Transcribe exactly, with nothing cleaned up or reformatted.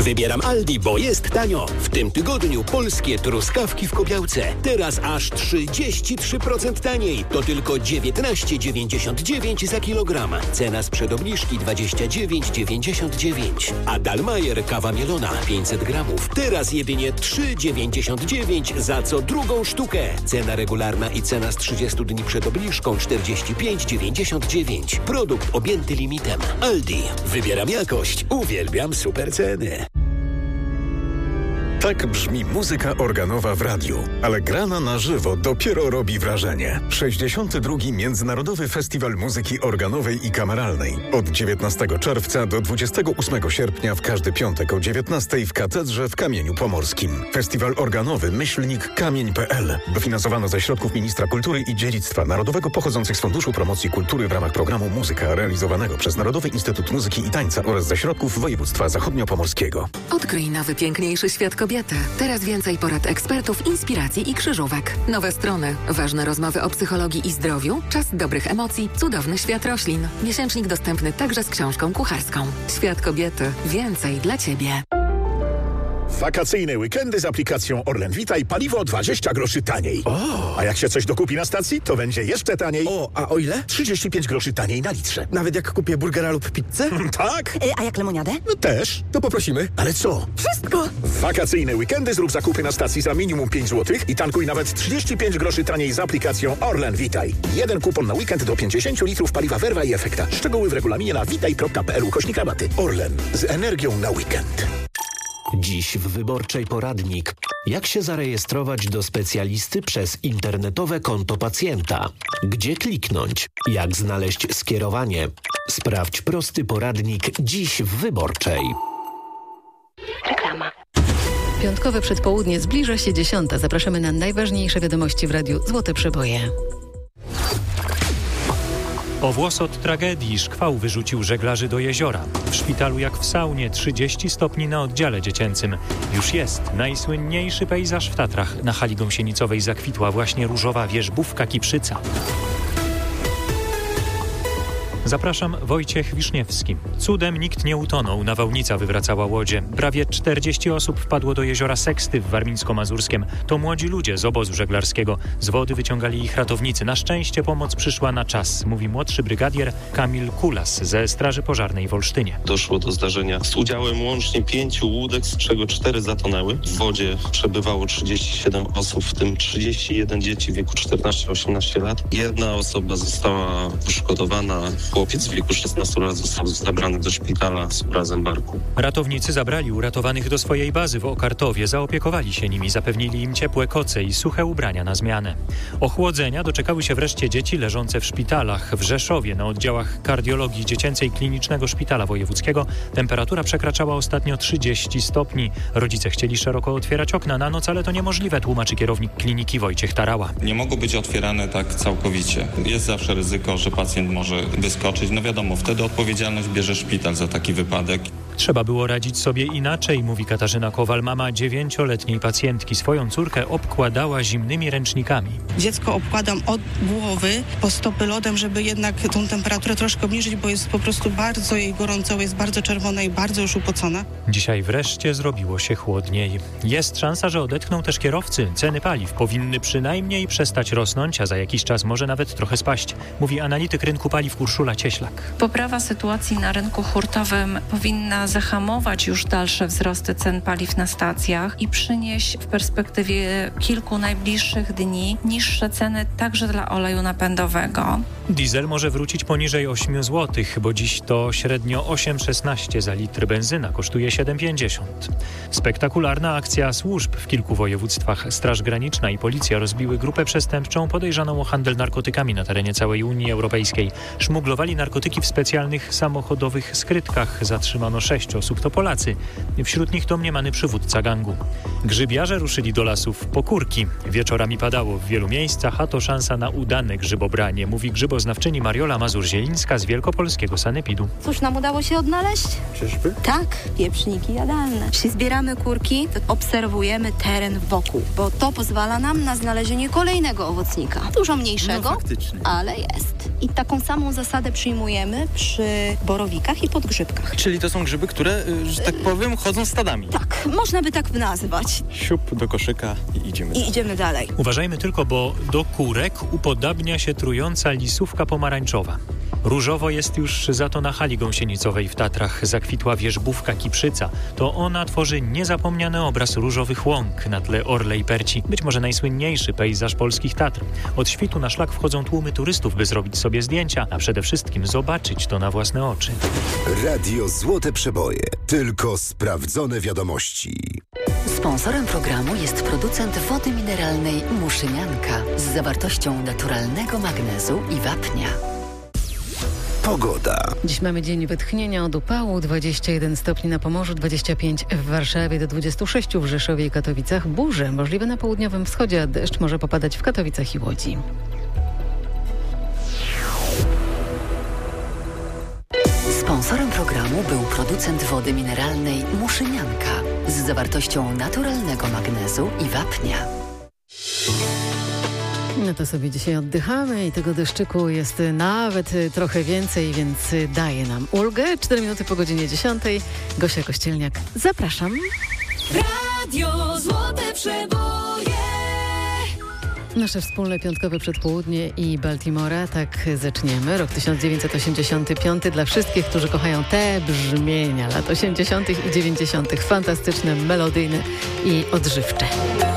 Wybieram Aldi, bo jest tanio. W tym tygodniu polskie truskawki w Kobiałce. Teraz aż trzydzieści trzy procent taniej. To tylko dziewiętnaście dziewięćdziesiąt dziewięć za kilogram. Cena sprzed obniżki dwadzieścia dziewięć dziewięćdziesiąt dziewięć. A Dalmajer kawa mielona pięćset gramów. Teraz jedynie trzy dziewięćdziesiąt dziewięć za co drugą sztukę. Cena regularna i cena z trzydziestu dni przed obniżką czterdzieści pięć dziewięćdziesiąt dziewięć. Produkt objęty limitem. Aldi. Wybieram jakość. Uwielbiam super ceny. Tak brzmi muzyka organowa w radiu, ale grana na żywo dopiero robi wrażenie. sześćdziesiąty drugi Międzynarodowy Festiwal Muzyki Organowej i Kameralnej. Od dziewiętnastego czerwca do dwudziestego ósmego sierpnia w każdy piątek o dziewiętnastej w Katedrze w Kamieniu Pomorskim. Festiwal organowy myślnik kamień kropka p l. Dofinansowano ze środków Ministra Kultury i Dziedzictwa Narodowego pochodzących z Funduszu Promocji Kultury w ramach programu Muzyka realizowanego przez Narodowy Instytut Muzyki i Tańca oraz ze środków województwa zachodniopomorskiego. Odkryj nowy, piękniejszy świat kobiety. Teraz więcej porad ekspertów, inspiracji i krzyżówek. Nowe strony, ważne rozmowy o psychologii i zdrowiu, czas dobrych emocji, cudowny świat roślin. Miesięcznik dostępny także z książką kucharską. Świat kobiety. Więcej dla Ciebie. Wakacyjne weekendy z aplikacją Orlen Vitaj paliwo dwadzieścia groszy taniej. O! A jak się coś dokupi na stacji, to będzie jeszcze taniej. O, a o ile? trzydzieści pięć groszy taniej na litrze. Nawet jak kupię burgera lub pizzę? Tak? Y, a jak lemoniadę? No też. To poprosimy. Ale co? Wszystko! W wakacyjne weekendy zrób zakupy na stacji za minimum pięć złotych i tankuj nawet trzydzieści pięć groszy taniej z aplikacją Orlen Vitaj. Jeden kupon na weekend do pięćdziesiąt litrów paliwa Verva i Efekta. Szczegóły w regulaminie na vitaj kropka p l ukośnik rabaty. Orlen. Z energią na weekend. Dziś w Wyborczej poradnik. Jak się zarejestrować do specjalisty przez internetowe konto pacjenta? Gdzie kliknąć? Jak znaleźć skierowanie? Sprawdź prosty poradnik dziś w Wyborczej. Reklama. Piątkowe przedpołudnie zbliża się dziesiąta. Zapraszamy na najważniejsze wiadomości w radiu Złote Przeboje. O włos od tragedii szkwał wyrzucił żeglarzy do jeziora. W szpitalu jak w saunie trzydzieści stopni na oddziale dziecięcym. Już jest najsłynniejszy pejzaż w Tatrach. Na hali gąsienicowej zakwitła właśnie różowa wierzbówka Kiprzyca. Zapraszam, Wojciech Wiszniewski. Cudem nikt nie utonął, nawałnica wywracała łodzie. Prawie czterdzieści osób wpadło do jeziora Seksty w Warmińsko-Mazurskiem. To młodzi ludzie z obozu żeglarskiego. Z wody wyciągali ich ratownicy. Na szczęście pomoc przyszła na czas, mówi młodszy brygadier Kamil Kulas ze Straży Pożarnej w Olsztynie. Doszło do zdarzenia z udziałem łącznie pięciu łódek, z czego cztery zatonęły. W wodzie przebywało trzydzieści siedem osób, w tym trzydzieści jeden dzieci w wieku czternaście osiemnaście lat. Jedna osoba została poszkodowana. Chłopiec w wieku szesnastu lat został zabrany do szpitala z urazem barku. Ratownicy zabrali uratowanych do swojej bazy w Okartowie, zaopiekowali się nimi, zapewnili im ciepłe koce i suche ubrania na zmianę. Ochłodzenia doczekały się wreszcie dzieci leżące w szpitalach. W Rzeszowie na oddziałach kardiologii dziecięcej Klinicznego Szpitala Wojewódzkiego temperatura przekraczała ostatnio trzydzieści stopni. Rodzice chcieli szeroko otwierać okna na noc, ale to niemożliwe, tłumaczy kierownik kliniki Wojciech Tarała. Nie mogą być otwierane tak całkowicie. Jest zawsze ryzyko, że pacjent może wyskoczyć. No wiadomo, wtedy odpowiedzialność bierze szpital za taki wypadek. Trzeba było radzić sobie inaczej, mówi Katarzyna Kowal, mama dziewięcioletniej pacjentki. Swoją córkę obkładała zimnymi ręcznikami. Dziecko obkładam od głowy po stopy lodem, żeby jednak tą temperaturę troszkę obniżyć, bo jest po prostu bardzo jej gorąco, jest bardzo czerwona i bardzo już upocona. Dzisiaj wreszcie zrobiło się chłodniej. Jest szansa, że odetchną też kierowcy. Ceny paliw powinny przynajmniej przestać rosnąć, a za jakiś czas może nawet trochę spaść, mówi analityk rynku paliw Urszula Cieślak. Poprawa sytuacji na rynku hurtowym powinna zahamować już dalsze wzrosty cen paliw na stacjach i przynieść w perspektywie kilku najbliższych dni niższe ceny także dla oleju napędowego. Diesel może wrócić poniżej osiem złotych, bo dziś to średnio osiem szesnaście za litr, benzyna kosztuje siedem pięćdziesiąt. Spektakularna akcja służb w kilku województwach. Straż Graniczna i policja rozbiły grupę przestępczą podejrzaną o handel narkotykami na terenie całej Unii Europejskiej. Szmuglowali narkotyki w specjalnych samochodowych skrytkach. Zatrzymano sześć osób, to Polacy. Wśród nich domniemany przywódca gangu. Grzybiarze ruszyli do lasów po kurki. Wieczorami padało w wielu miejscach, a to szansa na udane grzybobranie, mówi grzyboznawczyni Mariola Mazur-Zielińska z Wielkopolskiego Sanepidu. Cóż nam udało się odnaleźć? Czyżby? Tak, pieprzniki jadalne. Jeśli zbieramy kurki, to obserwujemy teren wokół, bo to pozwala nam na znalezienie kolejnego owocnika. Dużo mniejszego, no, faktycznie. ale jest. I taką samą zasadę przyjmujemy przy borowikach i podgrzybkach. Czyli to są grzyby, które, że tak powiem, chodzą stadami. Tak, można by tak nazwać. Siup do koszyka i idziemy I dalej. idziemy dalej. Uważajmy tylko, bo do kurek upodabnia się trująca lisówka pomarańczowa. Różowo jest już za to na hali gąsienicowej w Tatrach. Zakwitła wierzbówka kiprzyca. To ona tworzy niezapomniany obraz różowych łąk na tle orle i perci. Być może najsłynniejszy pejzaż polskich Tatr. Od świtu na szlak wchodzą tłumy turystów, by zrobić sobie zdjęcia, a przede wszystkim zobaczyć to na własne oczy. Radio Złote Przeboje. Tylko sprawdzone wiadomości. Sponsorem programu jest producent wody mineralnej Muszynianka z zawartością naturalnego magnezu i wapnia. Pogoda. Dziś mamy dzień wytchnienia od upału, dwadzieścia jeden stopni na Pomorzu, dwadzieścia pięć w Warszawie, do dwudziestu sześciu w Rzeszowie i Katowicach. Burze możliwe na południowym wschodzie, a deszcz może popadać w Katowicach i Łodzi. Sponsorem programu był producent wody mineralnej Muszynianka z zawartością naturalnego magnezu i wapnia. No to sobie dzisiaj oddychamy i tego deszczyku jest nawet trochę więcej, więc daje nam ulgę. Cztery minuty po godzinie dziesiątej. Gosia Kościelniak, zapraszam. Radio Złote Przeboje. Nasze wspólne piątkowe przedpołudnie i Baltimora, tak zaczniemy. Rok tysiąc dziewięćset osiemdziesiąty piąty dla wszystkich, którzy kochają te brzmienia lat osiemdziesiątych i dziewięćdziesiątych. Fantastyczne, melodyjne i odżywcze.